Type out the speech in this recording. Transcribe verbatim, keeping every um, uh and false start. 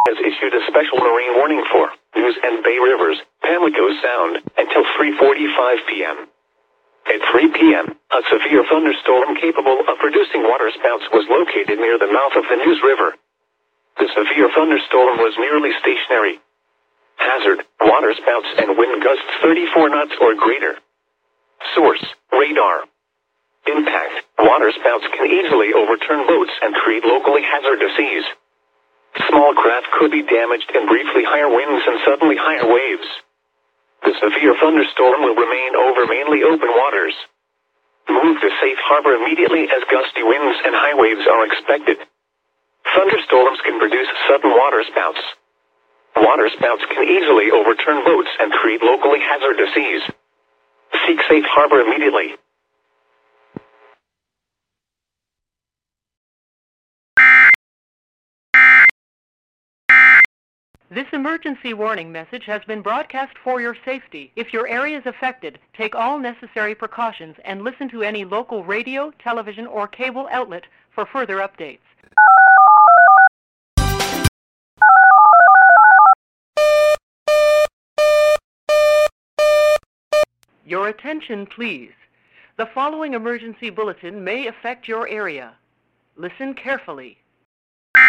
has issued a special marine warning for News and Bay Rivers, Pamlico Sound, until three forty-five p m At three p m, a severe thunderstorm capable of producing waterspouts was located near the mouth of the News River. The severe thunderstorm was nearly stationary. Hazard, waterspouts and wind gusts thirty-four knots or greater. Source, radar. Impact, waterspouts can easily overturn boats and create locally hazardous seas. Small craft could be damaged in briefly higher winds and suddenly higher waves. The severe thunderstorm will remain over mainly open waters. Move to safe harbor immediately as gusty winds and high waves are expected. Thunderstorms can produce sudden waterspouts. Waterspouts can easily overturn boats and create locally hazardous seas. Seek safe harbor immediately. This emergency warning message has been broadcast for your safety. If your area is affected, take all necessary precautions and listen to any local radio, television, or cable outlet for further updates. Your attention, please. The following emergency bulletin may affect your area. Listen carefully.